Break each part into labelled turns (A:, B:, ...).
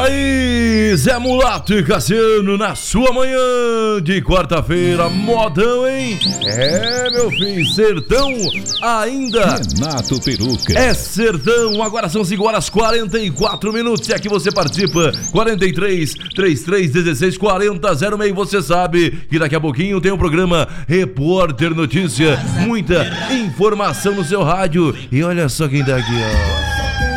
A: Aí, Zé Mulato e Cassiano na sua manhã de quarta-feira, modão, hein? É, meu filho, sertão ainda.
B: Renato Peruca.
A: É sertão, agora são 5h44 e aqui você participa, 43 33 16 40 06. Você sabe que daqui a pouquinho tem o programa Repórter Notícia, muita informação no seu rádio. E olha só quem tá aqui, ó.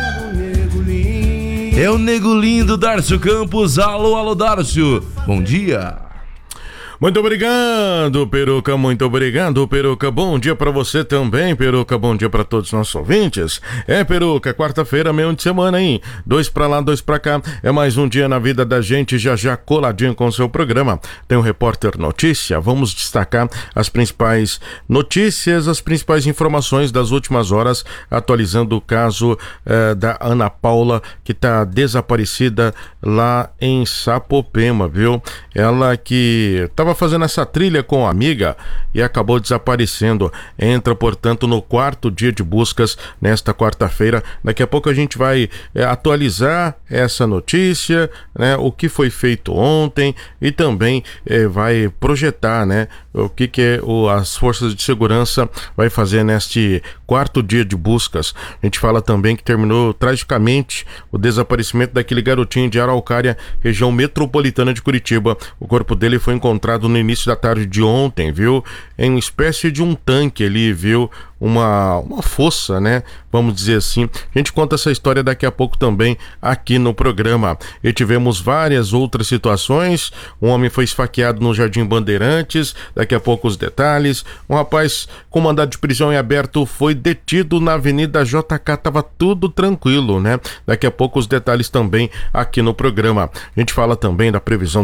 A: É o nego lindo Dárcio Campos. Alô, alô, Dárcio. Bom dia.
C: Muito obrigado, Peruca, muito obrigado, Peruca. Bom dia pra você também, Peruca. Bom dia pra todos os nossos ouvintes. Peruca, quarta-feira, meio de semana, hein? 2 pra lá, 2 pra cá. É mais um dia na vida da gente, já coladinho com o seu programa. Tem o Repórter Notícia. Vamos destacar as principais notícias, as principais informações das últimas horas, atualizando o caso da Ana Paula, que tá desaparecida lá em Sapopema, viu? Ela que estava fazendo essa trilha com a amiga e acabou desaparecendo. Entra, portanto, no 4º dia de buscas nesta quarta-feira. Daqui a pouco a gente vai atualizar essa notícia, né? O que foi feito ontem e também vai projetar, né? O que as forças de segurança vai fazer neste 4º dia de buscas. A gente fala também que terminou tragicamente o desaparecimento daquele garotinho de Araucária, região metropolitana de Curitiba. O corpo dele foi encontrado no início da tarde de ontem, viu? Em uma espécie de um tanque ali, viu? Uma fossa, né? Vamos dizer assim. A gente conta essa história daqui a pouco também aqui no programa. E tivemos várias outras situações. Um homem foi esfaqueado no Jardim Bandeirantes. Daqui a pouco os detalhes. Um rapaz com mandado de prisão em aberto foi detido na Avenida JK. Tava tudo tranquilo, né? Daqui a pouco os detalhes também aqui no programa. A gente fala também da previsão